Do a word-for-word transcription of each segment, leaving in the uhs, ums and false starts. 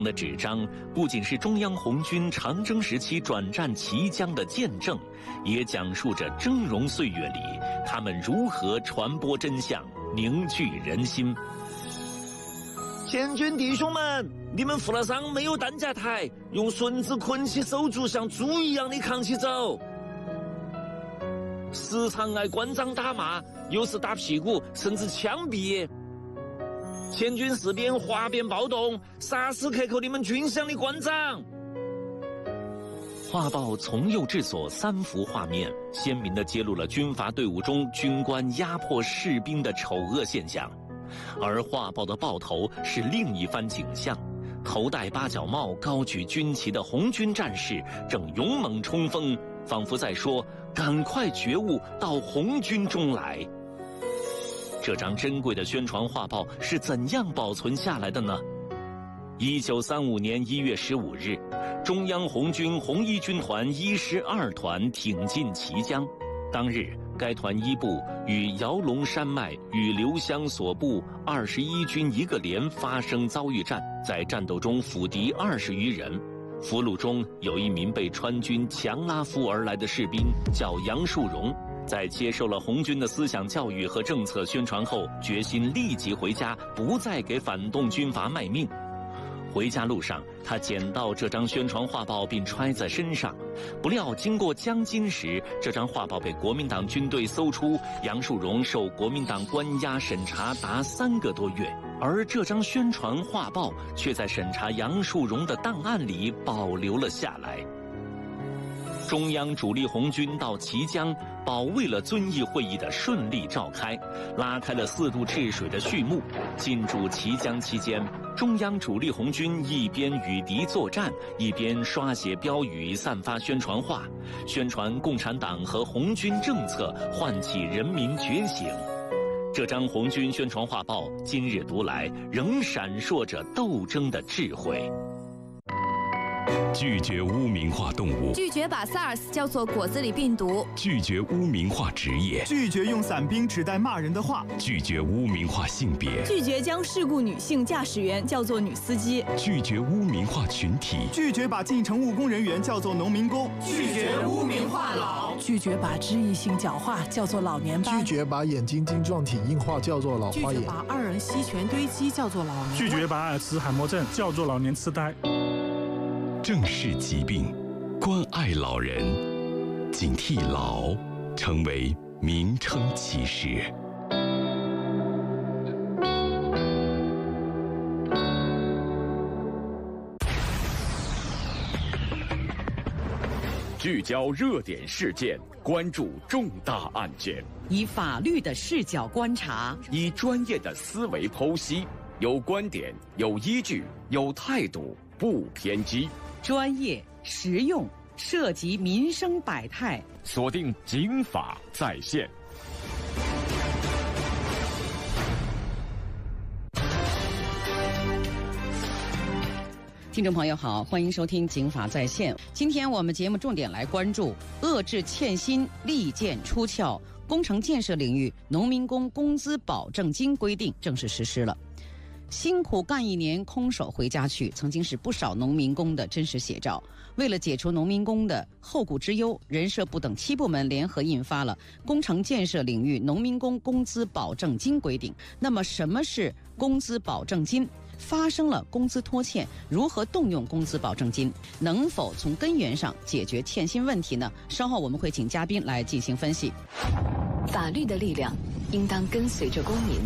的纸张不仅是中央红军长征时期转战綦江的见证，也讲述着峥嵘岁月里他们如何传播真相、凝聚人心。 前军弟兄们，你们负了伤，没有担架抬，用绳子捆起手足，像猪一样的扛起走。时常挨官长打骂，有时打屁股，甚至枪毙。前军事变哗变暴动，杀死克扣你们军饷的官长。 画报从右至左三幅画面，鲜明地揭露了军阀队伍中军官压迫士兵的丑恶现象。而画报的报头是另一番景象，头戴八角帽、高举军旗的红军战士正勇猛冲锋，仿佛在说：“赶快觉悟，到红军中来。”这张珍贵的宣传画报是怎样保存下来的呢？一九三五年一月十五日，中央红军红一军团一师二团挺进綦江。当日，该团一部与姚龙山脉与刘湘所部二十一军一个连发生遭遇战，在战斗中俘敌二十余人。俘虏中有一名被川军强拉俘而来的士兵，叫杨树荣。在接受了红军的思想教育和政策宣传后，决心立即回家，不再给反动军阀卖命。回家路上，他捡到这张宣传画报并揣在身上，不料经过江津时，这张画报被国民党军队搜出，杨树荣受国民党关押审查达三个多月，而这张宣传画报却在审查杨树荣的档案里保留了下来。中央主力红军到綦江，保卫了遵义会议的顺利召开，拉开了四渡治水的序幕。进驻綦江期间，中央主力红军一边与敌作战，一边刷写标语、散发宣传画，宣传共产党和红军政策，唤起人民觉醒。这张红军宣传画报今日读来，仍闪烁着斗争的智慧。 拒绝污名化动物， 拒绝把 SARS 叫做果子狸病毒， 拒绝污名化职业， 拒绝用伞兵指代骂人的话， 拒绝污名化性别， 拒绝将事故女性驾驶员叫做女司机， 拒绝污名化群体， 拒绝把进城务工人员叫做农民工， 拒绝污名化老， 拒绝把脂溢性角化叫做老年斑， 拒绝把眼睛晶状体硬化叫做老花眼， 拒绝把二人烯醛堆积叫做老年， 拒绝把阿尔茨海默症叫做老年痴呆。 正视疾病，关爱老人，警惕老成为名称歧视。 聚焦热点事件，关注重大案件， 以法律的视角观察， 以专业的思维剖析，有观点，有依据，有态度，不偏激。 专业、实用，涉及民生百态。 锁定警法在线。 听众朋友好，欢迎收听警法在线。今天我们节目重点来关注遏制欠薪利剑出鞘，工程建设领域农民工工资保证金规定正式实施了。辛苦干一年，空手回家去，曾经是不少农民工的真实写照。为了解除农民工的后顾之忧，人社部等七部门联合印发了《工程建设领域农民工工资保证金规定》。那么，什么是工资保证金？发生了工资拖欠，如何动用工资保证金？能否从根源上解决欠薪问题呢？稍后我们会请嘉宾来进行分析。 法律的力量应当跟随着公民，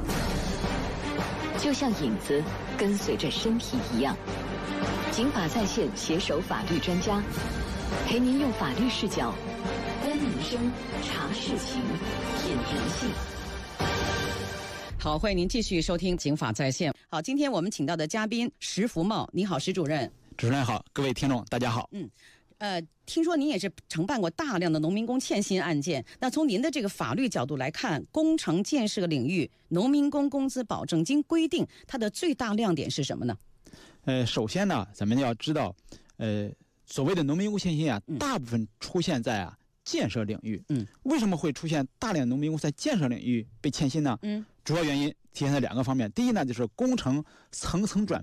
就像影子跟随着身体一样。警法在线携手法律专家，陪您用法律视角观民生、查事情、品人性。 好，欢迎您继续收听警法在线。好，今天我们请到的嘉宾石福茂，你好，石主任。 主任好，各位听众大家好。 嗯，呃，听说您也是承办过大量的农民工欠薪案件，那从您的这个法律角度来看，工程建设领域农民工工资保证金规定它的最大亮点是什么呢？ 呃，首先呢，咱们要知道，呃，所谓的农民工欠薪啊，嗯、大部分出现在啊建设领域。嗯，为什么会出现大量农民工在建设领域被欠薪呢？嗯，主要原因体现在两个方面。第一呢，就是工程层层转包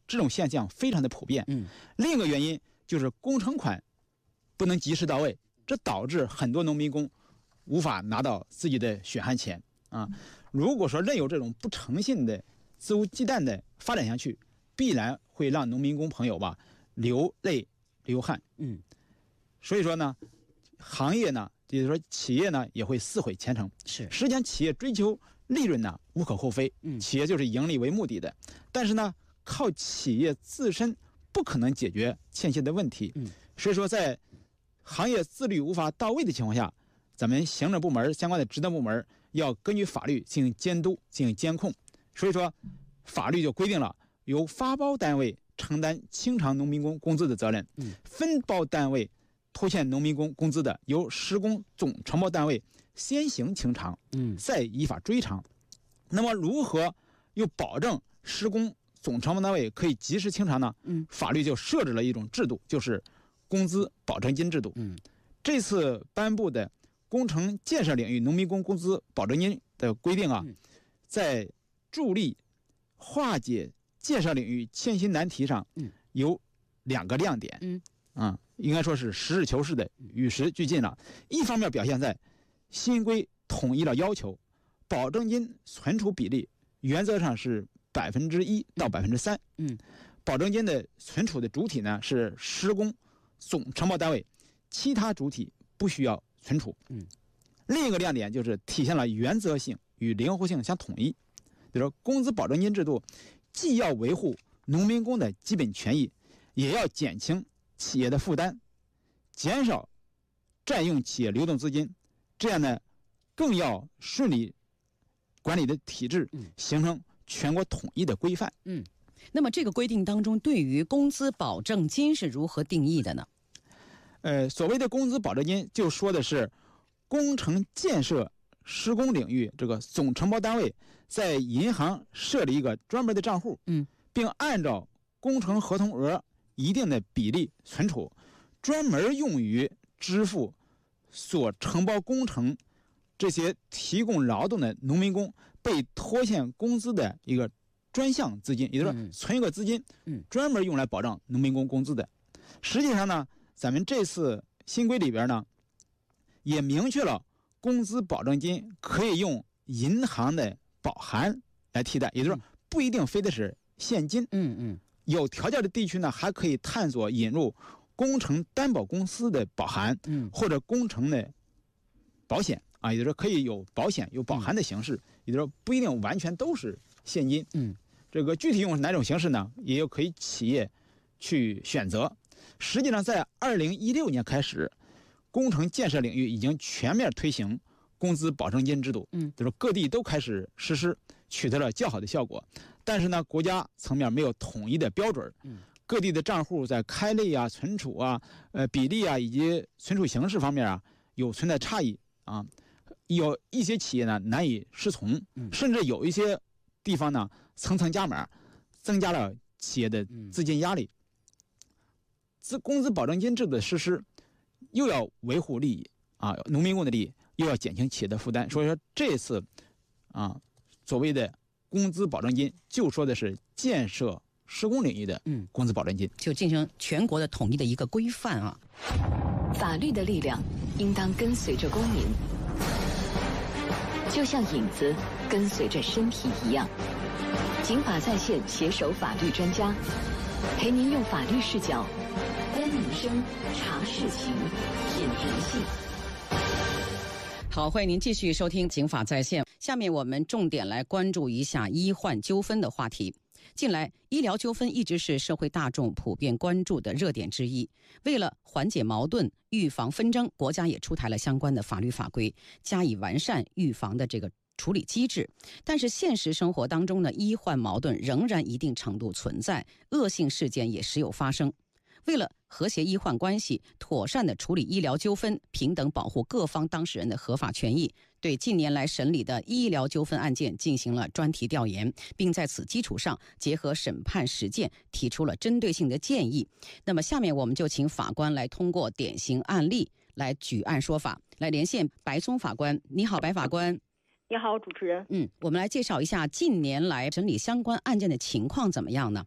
这种现象非常的普遍。 嗯， 另一个原因就是工程款不能及时到位，这导致很多农民工无法拿到自己的血汗钱啊。如果说任由这种不诚信的、肆无忌惮的发展下去，必然会让农民工朋友吧流泪流汗。 嗯， 所以说呢，行业呢，就是说企业呢也会撕毁前程。 是， 实际上企业追求利润呢无可厚非， 嗯， 企业就是盈利为目的的，但是呢，靠企业自身不可能解决欠薪的问题。 嗯， 所以说在行业自律无法到位的情况下，咱们行政部门相关的职能部门要根据法律进行监督、进行监控。所以说，法律就规定了由发包单位承担清偿农民工工资的责任， 嗯， 分包单位拖欠农民工工资的，由施工总承包单位先行清偿， 嗯， 再依法追偿。那么，如何又保证施工总承包单位可以及时清偿呢？ 嗯， 法律就设置了一种制度，就是工资保证金制度。 嗯， 这次颁布的工程建设领域农民工工资保证金的规定啊， 嗯、 在助力化解建设领域欠薪难题上，有两个亮点。 嗯， 啊，应该说是实事求是的，与时俱进了。一方面表现在新规统一了要求，保证金存储比例原则上是百分之一到百分之三。 嗯， 保证金的存储的主体呢是施工总承包单位，其他主体不需要存储。 嗯， 另一个亮点就是体现了原则性与灵活性相统一。比如说，工资保证金制度既要维护农民工的基本权益，也要减轻企业的负担，减少占用企业流动资金，这样呢，更要顺利管理的体制，形成全国统一的规范。 嗯，那么这个规定当中，对于工资保证金是如何定义的呢？ 呃，所谓的工资保证金，就说的是工程建设施工领域这个总承包单位在银行设立一个专门的账户， 嗯， 并按照工程合同额一定的比例存储，专门用于支付所承包工程这些提供劳动的农民工被拖欠工资的一个专项资金，也就是说存一个资金， 嗯， 专门用来保障农民工工资的。实际上呢，咱们这次新规里边呢，也明确了工资保证金可以用银行的保函来替代，也就是说不一定非得是现金。 嗯嗯， 有条件的地区呢，还可以探索引入工程担保公司的保函， 嗯， 或者工程的保险啊，也就是说可以有保险有保函的形式，也就是说不一定完全都是现金。 嗯， 这个具体用哪种形式呢？也有可以企业去选择。实际上，在二零一六年开始，工程建设领域已经全面推行工资保证金制度， 嗯， 就是各地都开始实施，取得了较好的效果。但是呢，国家层面没有统一的标准， 嗯， 各地的账户在开类啊、存储啊、呃比例啊以及存储形式方面啊，有存在差异啊。有一些企业呢难以适从，甚至有一些地方呢层层加码，增加了企业的资金压力。资工资保证金制度的实施，又要维护利益啊，农民工的利益，又要减轻企业的负担。所以说这次啊，所谓的工资保证金，就说的是建设施工领域的工资保证金， 嗯、就进行全国的统一的一个规范啊。 法律的力量应当跟随着公民，就像影子跟随着身体一样。警法在线携手法律专家，陪您用法律视角观民生、查事情、品人性。 好，欢迎您继续收听《警法在线》。下面我们重点来关注一下医患纠纷的话题。近来，医疗纠纷一直是社会大众普遍关注的热点之一。为了缓解矛盾、预防纷争，国家也出台了相关的法律法规，加以完善预防的这个处理机制。但是现实生活当中呢，医患矛盾仍然一定程度存在，恶性事件也时有发生。为了和谐医患关系，妥善地处理医疗纠纷，平等保护各方当事人的合法权益，对近年来审理的医疗纠纷案件进行了专题调研，并在此基础上结合审判实践，提出了针对性的建议。那么下面我们就请法官来通过典型案例来举案说法，来连线白松法官。你好，白法官。 你好，主持人。 嗯，我们来介绍一下近年来审理相关案件的情况怎么样呢？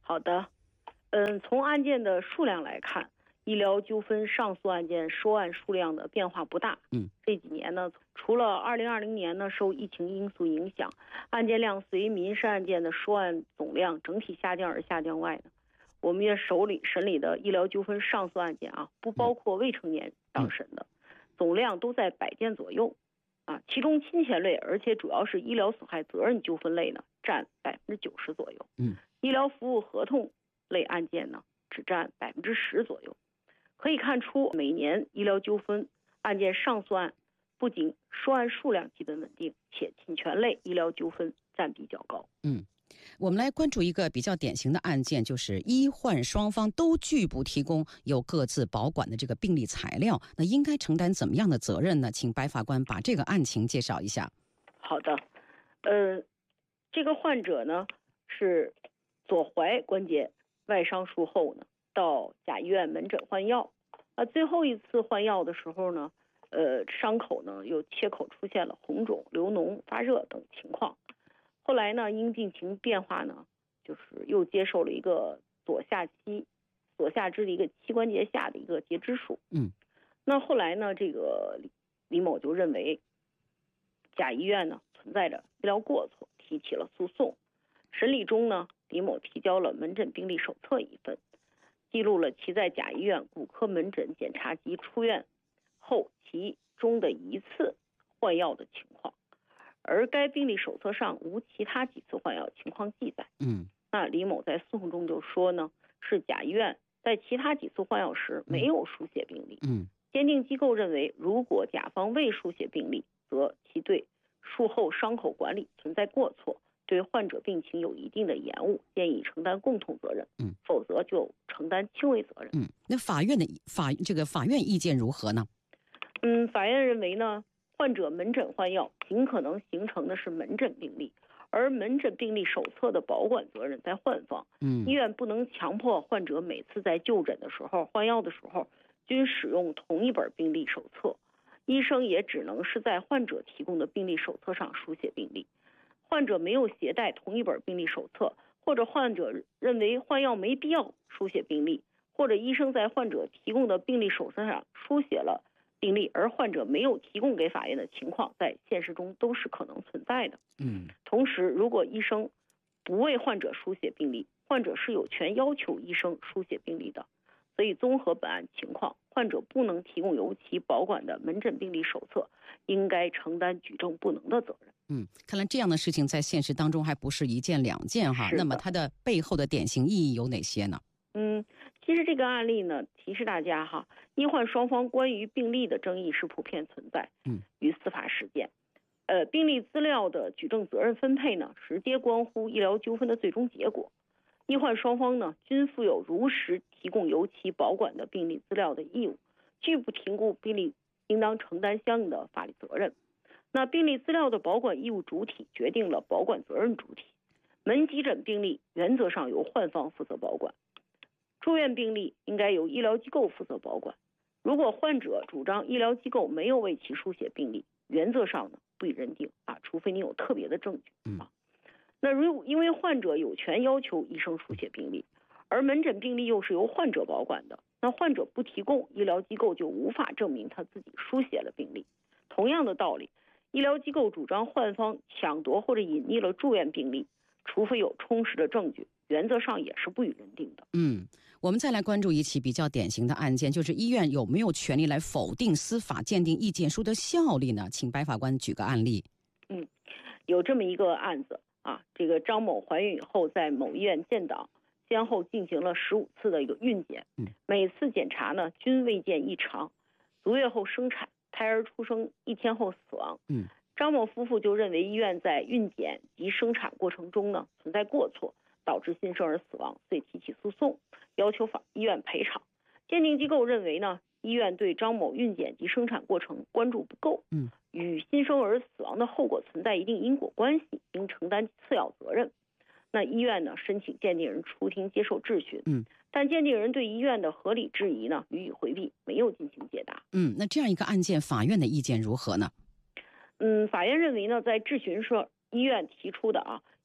好的，嗯，从案件的数量来看，医疗纠纷上诉案件收案数量的变化不大。 嗯， 这几年呢，除了二零二零年呢受疫情因素影响，案件量随民事案件的收案总量整体下降而下降外呢，我们院手里审理的医疗纠纷上诉案件啊，不包括未成年当审的，总量都在百件左右。啊，其中侵权类，而且主要是医疗损害责任纠纷类呢，占百分之九十左右。 嗯， 医疗服务合同类案件呢，只占百分之十左右。可以看出，每年医疗纠纷案件上诉案不仅收案数量基本稳定，且侵权类医疗纠纷占比较高。 嗯。我们来关注一个比较典型的案件，就是医患双方都拒不提供有各自保管的这个病历材料，那应该承担怎么样的责任呢？请白法官把这个案情介绍一下。 好的，呃，这个患者呢是左踝关节外伤术后呢，到甲医院门诊换药，啊，最后一次换药的时候呢，呃，伤口呢有切口出现了红肿、流脓、发热等情况。后来呢，因病情变化呢，就是又接受了一个左下膝、左下肢的一个膝关节下的一个截肢术。 嗯， 那后来呢，这个李李某就认为甲医院呢存在着医疗过错，提起了诉讼。审理中呢，李某提交了门诊病历手册一份，记录了其在甲医院骨科门诊检查及出院后其中的一次换药的情况。而该病历手册上无其他几次换药情况记载。 嗯， 那李某在诉讼中就说呢，是甲医院在其他几次换药时没有书写病历。 嗯， 鉴定机构认为，如果甲方未书写病历，则其对术后伤口管理存在过错，对患者病情有一定的延误，建议承担共同责任。 嗯， 否则就承担轻微责任。 嗯，那法院的法这个法院意见如何呢？ 嗯，法院认为呢，患者门诊换药尽可能形成的是门诊病历，而门诊病历手册的保管责任在患方。 嗯， 医院不能强迫患者每次在就诊的时候、换药的时候均使用同一本病历手册，医生也只能是在患者提供的病历手册上书写病历。患者没有携带同一本病历手册，或者患者认为换药没必要书写病历，或者医生在患者提供的病历手册上书写了病历，而患者没有提供给法院的情况，在现实中都是可能存在的。 嗯， 同时，如果医生不为患者书写病历，患者是有权要求医生书写病历的。所以，综合本案情况，患者不能提供由其保管的门诊病历手册，应该承担举证不能的责任。 嗯，看来这样的事情在现实当中还不是一件两件哈。那么它的背后的典型意义有哪些呢？ 嗯，其实这个案例呢，提示大家哈，医患双方关于病历的争议是普遍存在。 嗯， 与司法实践，呃，病历资料的举证责任分配呢，直接关乎医疗纠纷的最终结果。医患双方呢，均负有如实提供由其保管的病历资料的义务，拒不提供病历，应当承担相应的法律责任。那病历资料的保管义务主体决定了保管责任主体。门急诊病历原则上由患方负责保管，住院病历应该由医疗机构负责保管。如果患者主张医疗机构没有为其书写病历，原则上呢不予认定啊，除非你有特别的证据啊。那如因为患者有权要求医生书写病历，而门诊病历又是由患者保管的，那患者不提供，医疗机构就无法证明他自己书写了病历。同样的道理，医疗机构主张患方抢夺或者隐匿了住院病历，除非有充实的证据，原则上也是不予认定的。 嗯，我们再来关注一起比较典型的案件，就是医院有没有权利来否定司法鉴定意见书的效力呢？请白法官举个案例。 嗯，有这么一个案子啊，这个张某怀孕以后在某医院建档，先后进行了十五次的一个孕检，每次检查呢均未见异常，足月后生产，胎儿出生一天后死亡。 嗯， 张某夫妇就认为医院在孕检及生产过程中呢存在过错，导致新生儿死亡，遂提起诉讼，要求法医院赔偿。鉴定机构认为呢，医院对张某孕检及生产过程关注不够， 嗯， 与新生儿死亡的后果存在一定因果关系，应承担次要责任。那医院呢申请鉴定人出庭接受质询， 嗯， 但鉴定人对医院的合理质疑呢予以回避，没有进行解答。 嗯，那这样一个案件，法院的意见如何呢？ 嗯，法院认为呢，在质询时，医院提出的啊，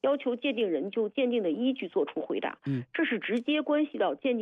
要求鉴定人就鉴定的依据作出回答。 嗯， 这是直接关系到鉴定